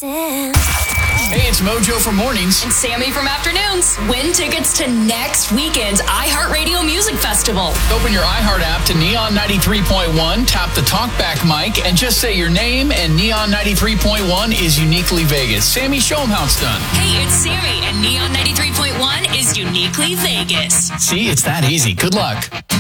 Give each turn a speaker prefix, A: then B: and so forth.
A: dancing.
B: Hey, it's Mojo from Mornings.
C: And Sammy from Afternoons. Win tickets to next weekend's iHeartRadio Music Festival.
B: Open your iHeart app to Neon 93.1, tap the talkback mic, and just say your name, and Neon 93.1 is Uniquely Vegas. Sammy, show them how it's done.
C: Hey, it's Sammy, and Neon 93.1 is Uniquely Vegas.
B: See, it's that easy. Good luck.